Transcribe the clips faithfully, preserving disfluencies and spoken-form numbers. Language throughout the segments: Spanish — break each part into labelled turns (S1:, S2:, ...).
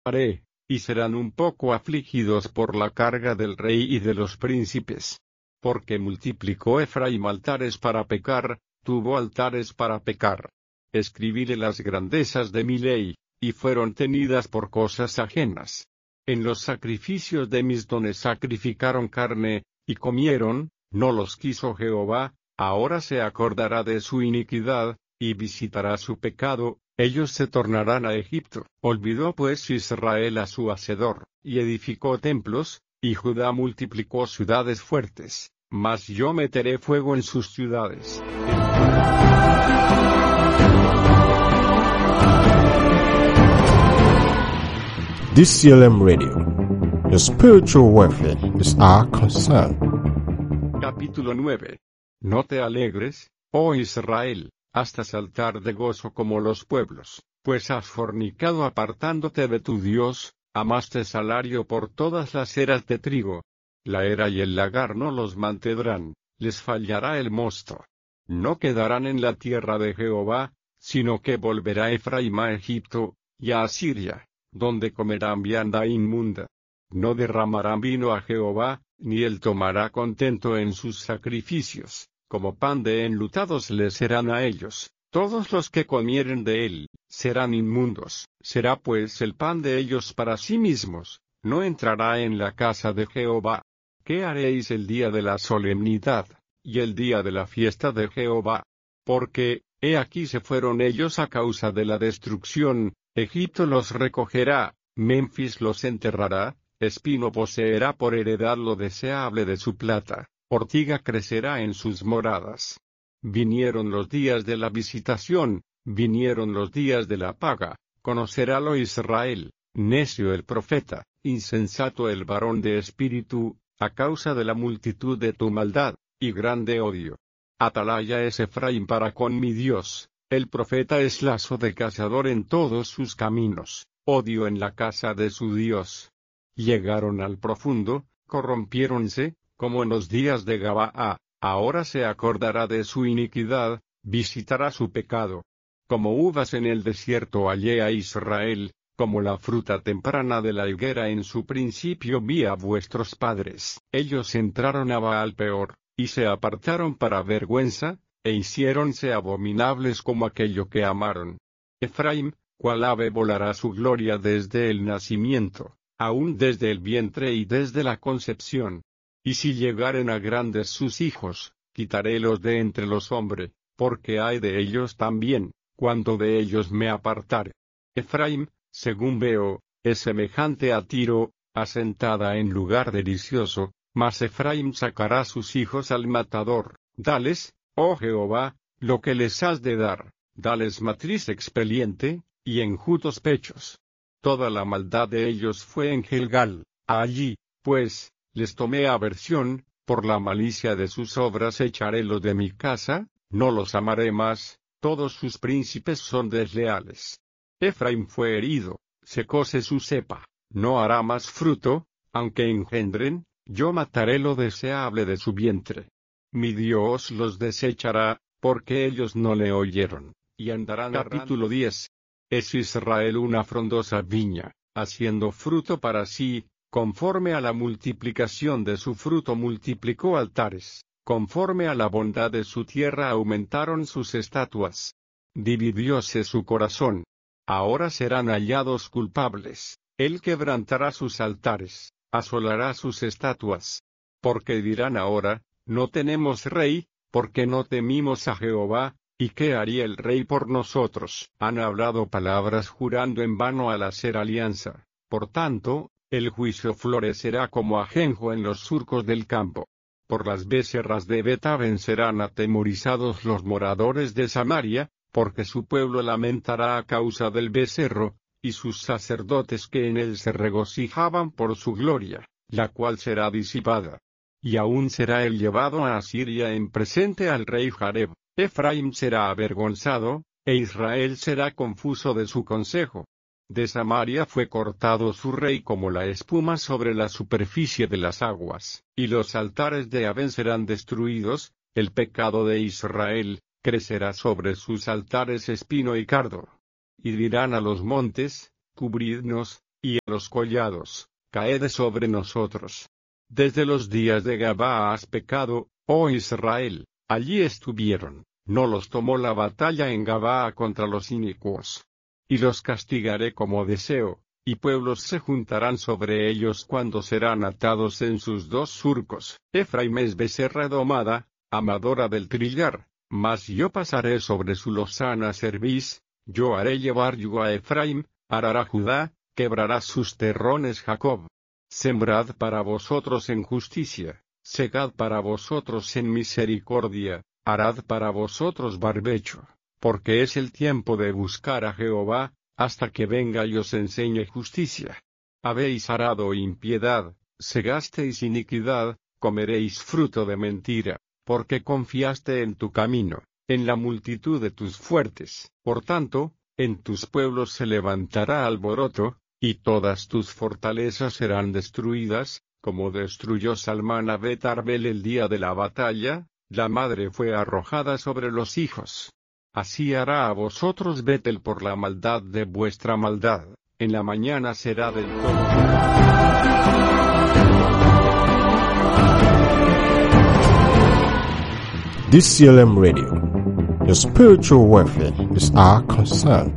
S1: haré, y serán un poco afligidos por la carga del rey y de los príncipes. Porque multiplicó Efraín altares para pecar, tuvo altares para pecar. Escribiré las grandezas de mi ley, y fueron tenidas por cosas ajenas. En los sacrificios de mis dones sacrificaron carne, y comieron, no los quiso Jehová, ahora se acordará de su iniquidad, y visitará su pecado, ellos se tornarán a Egipto. Olvidó pues Israel a su hacedor, y edificó templos, y Judá multiplicó ciudades fuertes, mas yo meteré fuego en sus ciudades.
S2: D C L M Radio. Your spiritual welfare is our concern.
S1: Capítulo nueve. No te alegres, oh Israel, hasta saltar de gozo como los pueblos, pues has fornicado apartándote de tu Dios, amaste salario por todas las eras de trigo. La era y el lagar no los mantendrán, les fallará el mosto. No quedarán en la tierra de Jehová, sino que volverá Efraín a Egipto, y a Asiria, donde comerán vianda inmunda. No derramarán vino a Jehová, ni él tomará contento en sus sacrificios, como pan de enlutados les serán a ellos, todos los que comieren de él, serán inmundos, será pues el pan de ellos para sí mismos, no entrará en la casa de Jehová. ¿Qué haréis el día de la solemnidad, y el día de la fiesta de Jehová? Porque, he aquí se fueron ellos a causa de la destrucción, Egipto los recogerá, Memphis los enterrará, espino poseerá por heredad lo deseable de su plata, ortiga crecerá en sus moradas. Vinieron los días de la visitación, vinieron los días de la paga, conocerálo Israel, necio el profeta, insensato el varón de espíritu, a causa de la multitud de tu maldad, y grande odio. Atalaya es Efraín para con mi Dios, el profeta es lazo de cazador en todos sus caminos, odio en la casa de su Dios. Llegaron al profundo, corrompiéronse, como en los días de Gabaa, ahora se acordará de su iniquidad, visitará su pecado. Como uvas en el desierto hallé a Israel, como la fruta temprana de la higuera en su principio vi a vuestros padres. Ellos entraron a Baal peor, y se apartaron para vergüenza, e hiciéronse abominables como aquello que amaron. Efraín, cual ave volará su gloria desde el nacimiento, aún desde el vientre y desde la concepción. Y si llegaren a grandes sus hijos, quitarélos de entre los hombres, porque hay de ellos también, cuando de ellos me apartare. Efraín, según veo, es semejante a Tiro, asentada en lugar delicioso, mas Efraín sacará sus hijos al matador. Dales, oh Jehová, lo que les has de dar, dales matriz expeliente, y enjutos pechos. Toda la maldad de ellos fue en Gilgal, allí, pues, les tomé aversión, por la malicia de sus obras echaré los de mi casa, no los amaré más, todos sus príncipes son desleales. Efraín fue herido, secóse su cepa, no hará más fruto, aunque engendren, yo mataré lo deseable de su vientre. Mi Dios los desechará, porque ellos no le oyeron, y andarán. Capítulo diez. Es Israel una frondosa viña, haciendo fruto para sí, conforme a la multiplicación de su fruto multiplicó altares, conforme a la bondad de su tierra aumentaron sus estatuas. Dividióse su corazón. Ahora serán hallados culpables, él quebrantará sus altares, asolará sus estatuas. Porque dirán ahora, no tenemos rey, porque no temimos a Jehová, ¿y qué haría el rey por nosotros? Han hablado palabras jurando en vano al hacer alianza, por tanto, el juicio florecerá como ajenjo en los surcos del campo. Por las becerras de Bet-aven serán atemorizados los moradores de Samaria, porque su pueblo lamentará a causa del becerro, y sus sacerdotes que en él se regocijaban por su gloria, la cual será disipada. Y aún será él llevado a Asiria en presente al rey Jareb. Efraín será avergonzado, e Israel será confuso de su consejo. De Samaria fue cortado su rey como la espuma sobre la superficie de las aguas, y los altares de Aven serán destruidos, el pecado de Israel crecerá sobre sus altares espino y cardo. Y dirán a los montes, cubridnos, y a los collados, caed sobre nosotros. Desde los días de Gabaa has pecado, oh Israel, allí estuvieron, no los tomó la batalla en Gabaa contra los inicuos. Y los castigaré como deseo, y pueblos se juntarán sobre ellos cuando serán atados en sus dos surcos. Efraim es becerra domada, amadora del trillar, mas yo pasaré sobre su lozana cerviz, yo haré llevar yugo a Efraim, arará Judá, quebrará sus terrones Jacob. Sembrad para vosotros en justicia, segad para vosotros en misericordia, harad para vosotros barbecho, porque es el tiempo de buscar a Jehová, hasta que venga y os enseñe justicia. Habéis arado impiedad, segasteis iniquidad, comeréis fruto de mentira, porque confiaste en tu camino, en la multitud de tus fuertes. Por tanto, en tus pueblos se levantará alboroto, y todas tus fortalezas serán destruidas, como destruyó Salmán a Bet Arbel el día de la batalla, la madre fue arrojada sobre los hijos. Así hará a vosotros Betel por la maldad de vuestra maldad, en la mañana será del todo.
S2: D C L M Radio. Your spiritual welfare is our concern.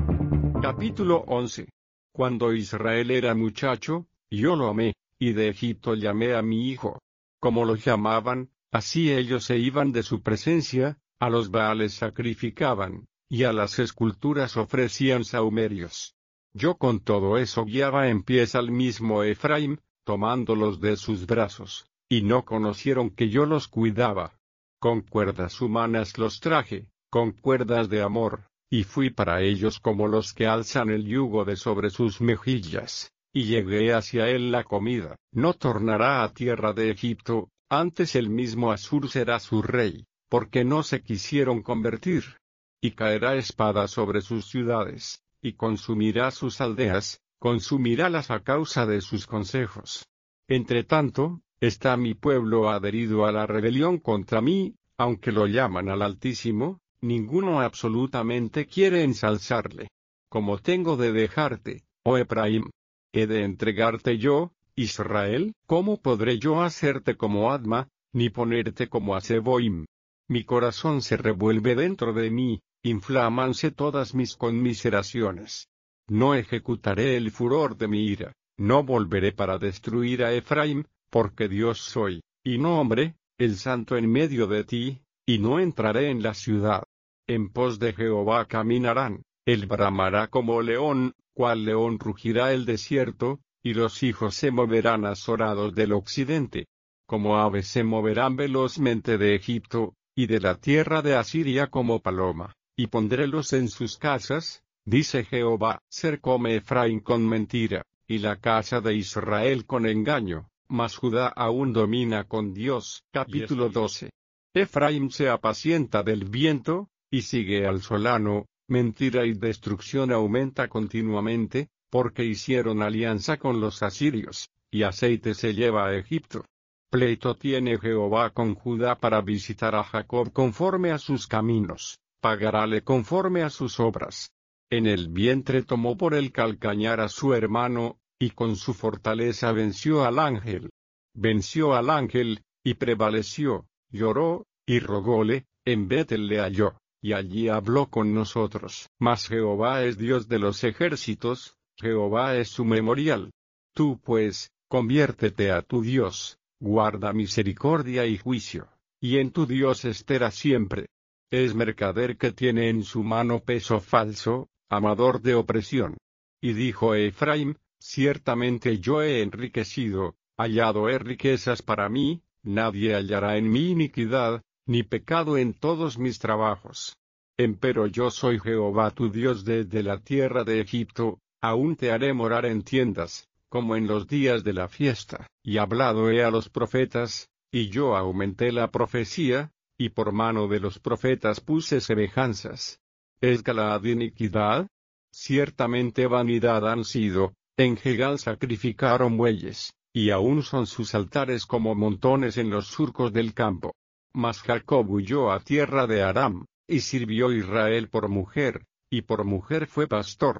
S1: Capítulo once. Cuando Israel era muchacho, yo lo amé, y de Egipto llamé a mi hijo. Como lo llamaban, así ellos se iban de su presencia, a los Baales sacrificaban, y a las esculturas ofrecían sahumerios. Yo con todo eso guiaba en pies al mismo Efraim, tomándolos de sus brazos, y no conocieron que yo los cuidaba. Con cuerdas humanas los traje, con cuerdas de amor, y fui para ellos como los que alzan el yugo de sobre sus mejillas, y llegué hacia él la comida. No tornará a tierra de Egipto, antes el mismo Asur será su rey, porque no se quisieron convertir. Y caerá espada sobre sus ciudades, y consumirá sus aldeas, consumirálas a causa de sus consejos. Entre tanto, está mi pueblo adherido a la rebelión contra mí, aunque lo llaman al Altísimo, ninguno absolutamente quiere ensalzarle. Como tengo de dejarte, oh Efraim, he de entregarte yo, Israel, ¿cómo podré yo hacerte como Adma, ni ponerte como a Seboim? Mi corazón se revuelve dentro de mí, inflámanse todas mis conmiseraciones. No ejecutaré el furor de mi ira, no volveré para destruir a Efraim, porque Dios soy, y no hombre, el santo en medio de ti, y no entraré en la ciudad. En pos de Jehová caminarán, él bramará como león, cual león rugirá el desierto, y los hijos se moverán azorados del occidente. Como aves se moverán velozmente de Egipto, y de la tierra de Asiria como paloma, y pondrélos en sus casas, dice Jehová. Cercóme Efraín con mentira, y la casa de Israel con engaño, mas Judá aún domina con Dios. Capítulo doce. Efraín se apacienta del viento, y sigue al solano, mentira y destrucción aumenta continuamente, porque hicieron alianza con los asirios, y aceite se lleva a Egipto. Pleito tiene Jehová con Judá para visitar a Jacob conforme a sus caminos, pagarále conforme a sus obras. En el vientre tomó por el calcañar a su hermano, y con su fortaleza venció al ángel. Venció al ángel, y prevaleció, lloró, y rogóle, en Betel le halló, y allí habló con nosotros. Mas Jehová es Dios de los ejércitos, Jehová es su memorial. Tú pues, conviértete a tu Dios, guarda misericordia y juicio, y en tu Dios espera siempre. Es mercader que tiene en su mano peso falso, amador de opresión. Y dijo Efraim, ciertamente yo he enriquecido, hallado he riquezas para mí, nadie hallará en mí iniquidad, ni pecado en todos mis trabajos. Empero yo soy Jehová tu Dios desde la tierra de Egipto, aún te haré morar en tiendas, como en los días de la fiesta. Y hablado he a los profetas, y yo aumenté la profecía, y por mano de los profetas puse semejanzas. ¿Es Galaad iniquidad? Ciertamente vanidad han sido, en Gilgal sacrificaron bueyes, y aún son sus altares como montones en los surcos del campo. Mas Jacob huyó a tierra de Aram, y sirvió Israel por mujer, y por mujer fue pastor.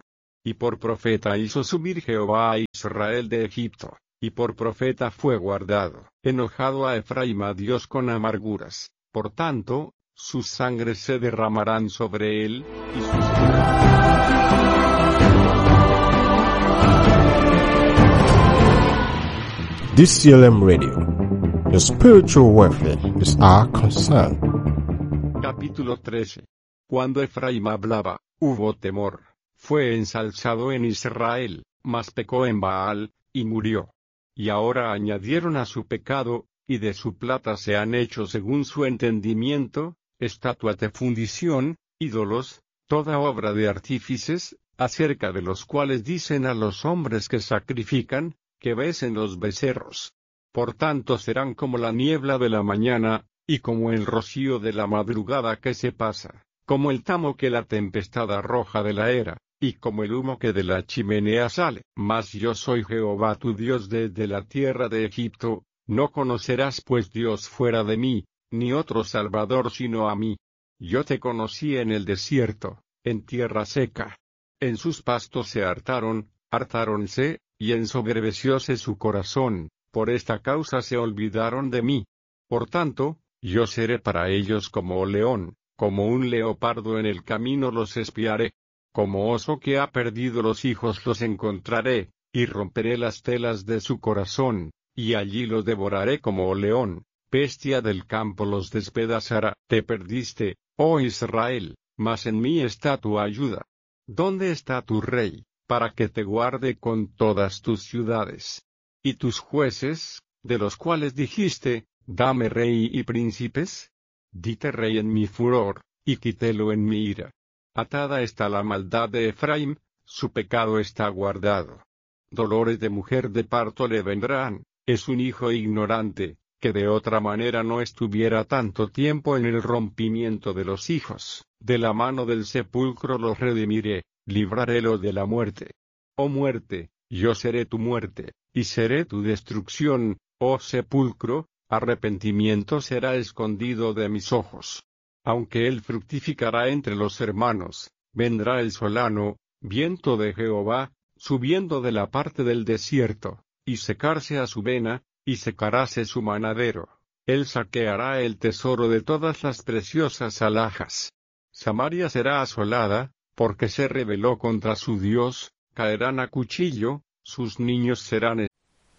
S1: y por profeta hizo subir Jehová a Israel de Egipto, y por profeta fue guardado. Enojado a Efraín a Dios con amarguras, por tanto, sus sangres se derramarán sobre él, y sus...
S2: D C L M Radio. Your spiritual welfare is our concern.
S1: Capítulo trece. Cuando Efraín hablaba, hubo temor. Fue ensalzado en Israel, mas pecó en Baal, y murió. Y ahora añadieron a su pecado, y de su plata se han hecho según su entendimiento, estatuas de fundición, ídolos, toda obra de artífices, acerca de los cuales dicen a los hombres que sacrifican, que besen los becerros. Por tanto serán como la niebla de la mañana, y como el rocío de la madrugada que se pasa, como el tamo que la tempestad arroja de la era, y como el humo que de la chimenea sale. Mas yo soy Jehová tu Dios desde la tierra de Egipto, no conocerás pues Dios fuera de mí, ni otro Salvador sino a mí. Yo te conocí en el desierto, en tierra seca. En sus pastos se hartaron, hartáronse, y ensoberbecióse su corazón, por esta causa se olvidaron de mí. Por tanto, yo seré para ellos como león, como un leopardo en el camino los espiaré. Como oso que ha perdido los hijos los encontraré, y romperé las telas de su corazón, y allí los devoraré como león, bestia del campo los despedazará. Te perdiste, oh Israel, mas en mí está tu ayuda. ¿Dónde está tu rey, para que te guarde con todas tus ciudades? ¿Y tus jueces, de los cuales dijiste, dame rey y príncipes? Dite rey en mi furor, y quítélo en mi ira. Atada está la maldad de Efraín, su pecado está guardado. Dolores de mujer de parto le vendrán, es un hijo ignorante, que de otra manera no estuviera tanto tiempo en el rompimiento de los hijos. De la mano del sepulcro los redimiré, librarélos de la muerte. Oh muerte, yo seré tu muerte, y seré tu destrucción, oh sepulcro, arrepentimiento será escondido de mis ojos. Aunque él fructificará entre los hermanos, vendrá el solano, viento de Jehová, subiendo de la parte del desierto, y secarse a su vena, y secaráse su manadero. Él saqueará el tesoro de todas las preciosas alhajas. Samaria será asolada, porque se rebeló contra su Dios, caerán a cuchillo, sus niños serán...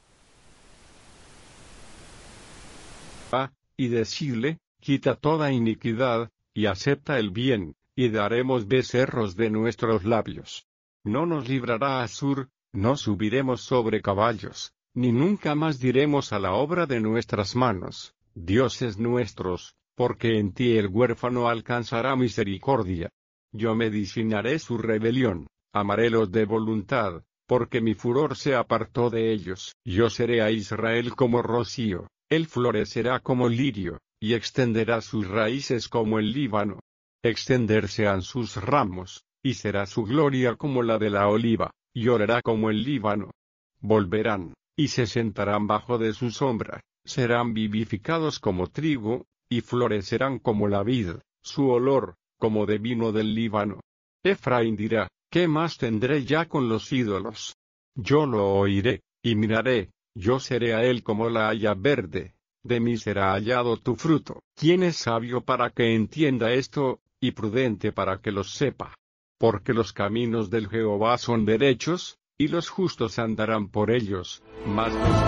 S1: Ah, y decidle, quita toda iniquidad, y acepta el bien, y daremos becerros de nuestros labios. No nos librará Asur, no subiremos sobre caballos, ni nunca más diremos a la obra de nuestras manos, dioses nuestros, porque en ti el huérfano alcanzará misericordia. Yo medicinaré su rebelión, amarélos de voluntad, porque mi furor se apartó de ellos. Yo seré a Israel como rocío, él florecerá como lirio, y extenderá sus raíces como el Líbano. Extenderse han sus ramos, y será su gloria como la de la oliva, y orará como el Líbano. Volverán, y se sentarán bajo de su sombra, serán vivificados como trigo, y florecerán como la vid, su olor, como de vino del Líbano. Efraín dirá, ¿qué más tendré ya con los ídolos? Yo lo oiré, y miraré, yo seré a él como la haya verde. De mí será hallado tu fruto. ¿Quién es sabio para que entienda esto, y prudente para que los sepa? Porque los caminos del Jehová son derechos, y los justos andarán por ellos, mas los...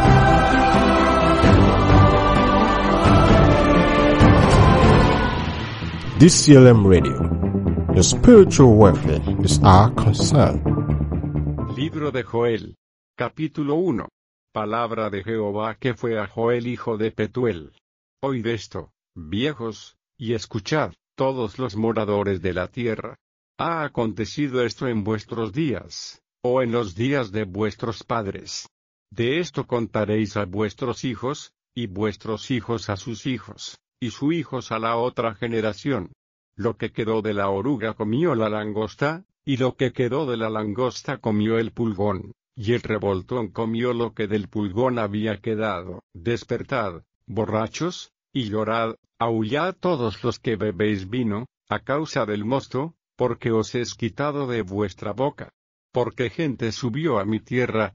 S2: D C L M Radio. Your spiritual welfare is our concern.
S1: Libro de Joel. Capítulo uno. Palabra de Jehová que fue a Joel hijo de Petuel. Oíd esto, viejos, y escuchad, todos los moradores de la tierra. ¿Ha acontecido esto en vuestros días, o en los días de vuestros padres? De esto contaréis a vuestros hijos, y vuestros hijos a sus hijos, y sus hijos a la otra generación. Lo que quedó de la oruga comió la langosta, y lo que quedó de la langosta comió el pulgón. Y el revoltón comió lo que del pulgón había quedado. Despertad, borrachos, y llorad, aullad todos los que bebéis vino, a causa del mosto, porque os es quitado de vuestra boca. Porque gente subió a mi tierra,